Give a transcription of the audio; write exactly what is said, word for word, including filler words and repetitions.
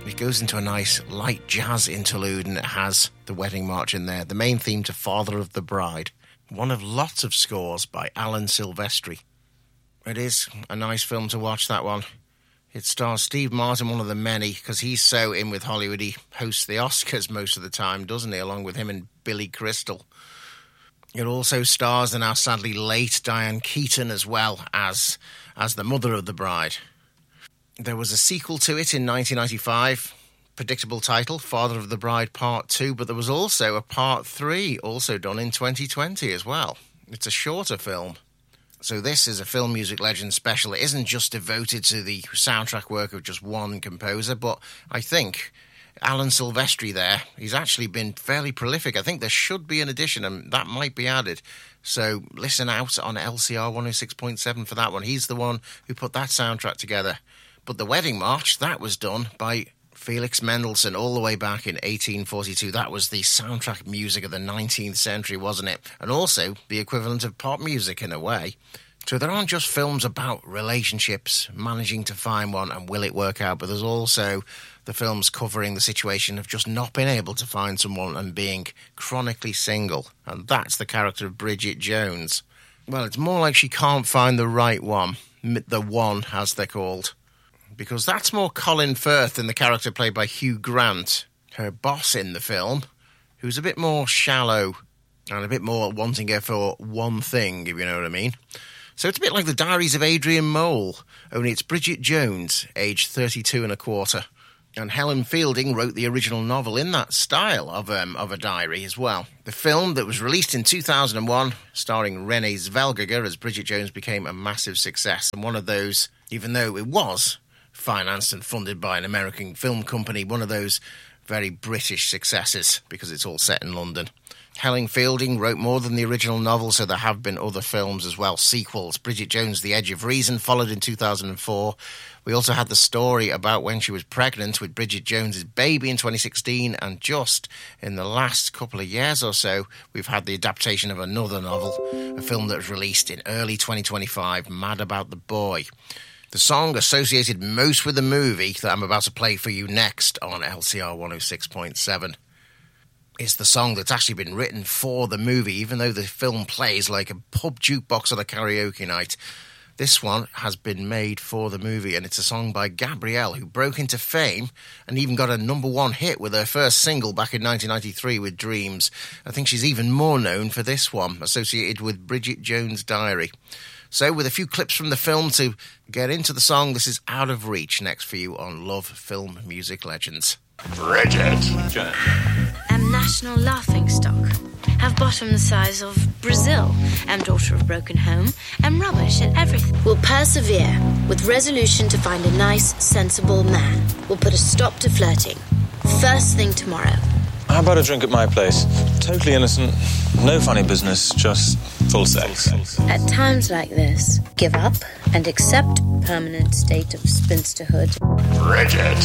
It goes into a nice light jazz interlude, and it has the wedding march in there, the main theme to Father of the Bride. One of lots of scores by Alan Silvestri. It is a nice film to watch, that one. It stars Steve Martin, one of the many, because he's so in with Hollywood. He hosts the Oscars most of the time, doesn't he, along with him and Billy Crystal. It also stars the now sadly late Diane Keaton as well as, as the mother of the bride. There was a sequel to it in nineteen ninety-five, predictable title, Father of the Bride Part two, but there was also a Part three, also done in twenty twenty as well. It's a shorter film. So this is a Film Music Legends special. It isn't just devoted to the soundtrack work of just one composer, but I think Alan Silvestri there, he's actually been fairly prolific. I think there should be an addition, and that might be added. So listen out on L C R one oh six point seven for that one. He's the one who put that soundtrack together. But the Wedding March, that was done by Felix Mendelssohn all the way back in eighteen forty-two. That was the soundtrack music of the nineteenth century, wasn't it? And also the equivalent of pop music in a way. So there aren't just films about relationships, managing to find one and will it work out, but there's also the films covering the situation of just not being able to find someone and being chronically single. And that's the character of Bridget Jones. Well, it's more like she can't find the right one, the one as they're called. Because that's more Colin Firth than the character played by Hugh Grant, her boss in the film, who's a bit more shallow and a bit more wanting her for one thing, if you know what I mean. So it's a bit like the Diaries of Adrian Mole, only it's Bridget Jones, aged thirty-two and a quarter. And Helen Fielding wrote the original novel in that style of um, of a diary as well. The film that was released in two thousand one, starring Renee Zellweger as Bridget Jones, became a massive success. And one of those, even though it was financed and funded by an American film company, one of those very British successes, because it's all set in London. Helen Fielding wrote more than the original novel, so there have been other films as well, sequels. Bridget Jones, The Edge of Reason, followed in two thousand four. We also had the story about when she was pregnant with Bridget Jones's baby in twenty sixteen, and just in the last couple of years or so, we've had the adaptation of another novel, a film that was released in early twenty twenty-five, Mad About the Boy. The song associated most with the movie that I'm about to play for you next on L C R one oh six point seven. It's the song that's actually been written for the movie, even though the film plays like a pub jukebox on a karaoke night. This one has been made for the movie, and it's a song by Gabrielle, who broke into fame and even got a number one hit with her first single back in nineteen ninety-three with Dreams. I think she's even more known for this one, associated with Bridget Jones' Diary. So with a few clips from the film to get into the song, this is Out of Reach next for you on Love Film Music Legends. Bridget Jones. Am national laughingstock. Have bottom the size of Brazil. Am daughter of broken home. Am rubbish at everything. Will persevere with resolution to find a nice, sensible man. Will put a stop to flirting. First thing tomorrow. How about a drink at my place? Totally innocent, no funny business, just full sex. At times like this, give up and accept permanent state of spinsterhood. Bridget